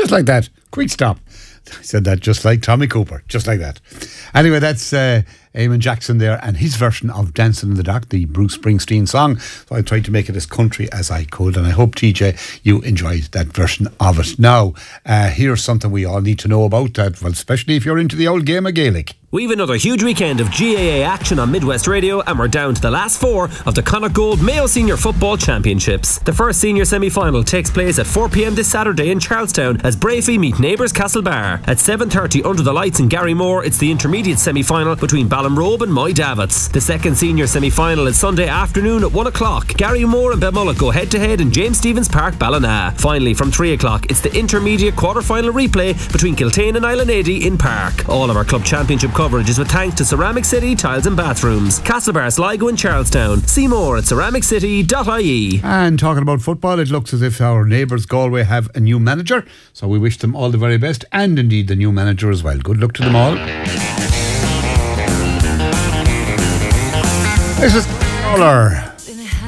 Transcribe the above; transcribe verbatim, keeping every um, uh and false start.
Just like that. Quick stop. I said that just like Tommy Cooper. Just like that. Anyway, that's uh, Eamon Jackson there and his version of Dancing in the Dark, the Bruce Springsteen song. So I tried to make it as country as I could, and I hope, T J, you enjoyed that version of it. Now, uh, here's something we all need to know about that, well, especially if you're into the old game of Gaelic. We've another huge weekend of G A A action on Midwest Radio, and we're down to the last four of the Connacht Gold Mayo Senior Football Championships. The first senior semi-final takes place at four p.m. this Saturday in Charlestown as Bravey meet neighbours Castlebar. At seven thirty under the lights in Garrymore, it's the intermediate semi-final between Ballinrobe and Moy Davits. The second senior semi-final is Sunday afternoon at one o'clock. Garrymore and Belmullet go head-to-head in James Stephens Park, Ballina. Finally, from three o'clock, it's the intermediate quarter-final replay between Kiltane and Islandady in Park. All of our club championship coverage is with thanks to Ceramic City Tiles and Bathrooms, Castlebar, Sligo and Charlestown. See more at ceramic city dot I E. And talking about football, it looks as if our neighbours Galway have a new manager, so we wish them all the very best, and indeed the new manager as well. Good luck to them all. This is Caller.